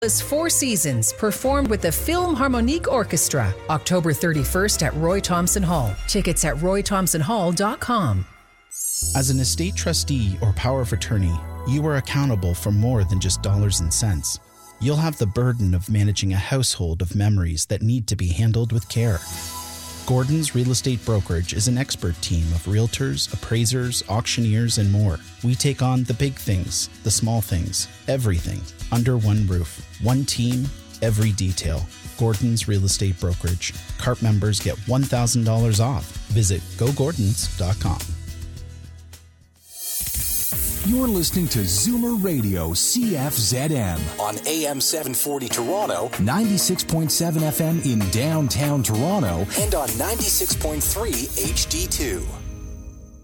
Four Seasons, performed with the Philharmonique Orchestra, October 31st at Roy Thomson Hall. Tickets at roythomsonhall.com. As an estate trustee or power of attorney, you are accountable for more than just dollars and cents. You'll have the burden of managing a household of memories that need to be handled with care. Gordon's Real Estate Brokerage is an expert team of realtors, appraisers, auctioneers, and more. We take on the big things, the small things, everything, under one roof. One team, every detail. Gordon's Real Estate Brokerage. CARP members get $1,000 off. Visit gogordons.com. You're listening to Zoomer Radio CFZM on AM 740 Toronto, 96.7 FM in downtown Toronto, and on 96.3 HD2.